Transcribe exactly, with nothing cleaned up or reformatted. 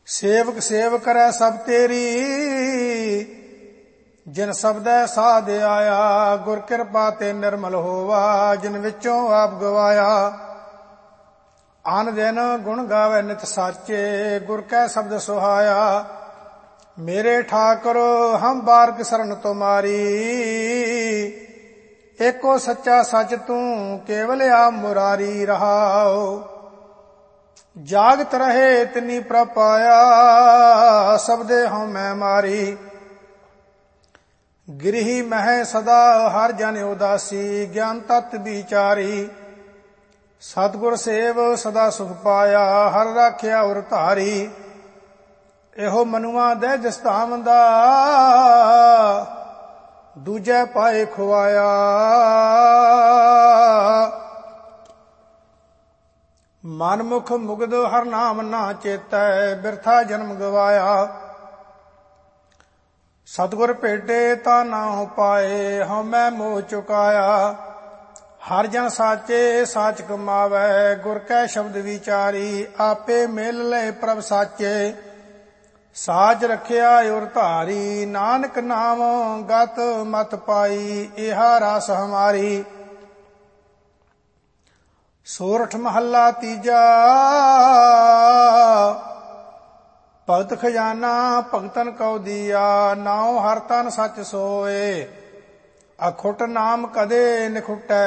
सेवक सेव करै सब तेरी, जिन शब्दै साध आया। गुर कृपा ते निर्मल होवा, जिन विचों आप गवाया। आन दिन गुण गावे नित साचे, गुर कै शब्द सुहाया। मेरे ठाकुर हम बारक शरण तुम्हारी, एको सच्चा सच तू केवल आप मुरारी। रहाओ जागत रहे तिनी प्रपाया, शब्दे हूँ मैं मारी। गिरही मह सदा हर जन उदासी, ज्ञान तत्व विचारी। सतगुर सेव सदा सुख पाया, हर राख्या उर धारी। ਇਹੋ ਮਨੁਆ ਦੇ ਜਸਤਾਮ ਦਾ, ਦੂਜੇ ਪਾਏ ਖੁਆਇਆ। ਮਨਮੁਖ ਮੁਗਧ ਹਰ ਨਾਮ ਨਾ ਚੇਤੈ, ਬਿਰਥਾ ਜਨਮ ਗਵਾਇਆ। ਸਤਿਗੁਰ ਭੇਟੇ ਤਾਂ ਨਾ ਹੋ ਪਾਏ, ਹਉਮੈ ਮੋਹ ਚੁਕਾਇਆ। ਹਰ ਜਨ ਸਾਚੇ ਸਾਚ ਕਮਾਵੈ, ਗੁਰ ਕੈ ਸ਼ਬਦ ਵਿਚਾਰੀ। ਆਪੇ ਮਿਲ ਲੈ ਪ੍ਰਭ ਸਾਚੇ, ਸਾਜ ਰਖਿਆ ਉਰ ਧਾਰੀ। ਨਾਨਕ ਨਾਮ ਗਤ ਮਤ ਪਾਈ, ਇਹਾ ਰਸ ਹਮਾਰੀ। ਸੋਰਠ ਮਹੱਲਾ ਤੀਜਾ, ਭਗਤ ਖਜ਼ਾਨਾ ਭਗਤਨ ਕਉ ਦੀਆ। ਨਾਉ ਹਰ ਤਨ ਸੱਚ ਸੋਏ, ਅਖੁੱਟ ਨਾਮ ਕਦੇ ਨਿਖੁਟੈ।